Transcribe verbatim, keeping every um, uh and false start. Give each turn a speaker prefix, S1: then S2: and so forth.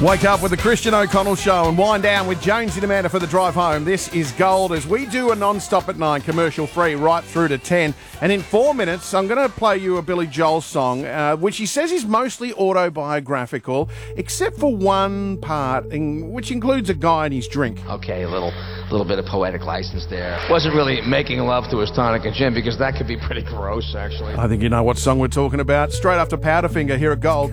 S1: Wake up with the Christian O'Connell Show and wind down with Jonesy and Amanda for the drive home. This is Gold as we do a non-stop at nine, commercial free, right through to ten. And in four minutes, I'm going to play you a Billy Joel song, uh, which he says is mostly autobiographical, except for one part, in, which includes a guy and his drink.
S2: Okay, a little, little bit of poetic license there. Wasn't really making love to his tonic and gin because that could be pretty gross, actually.
S1: I think you know what song we're talking about. Straight after Powderfinger here at Gold.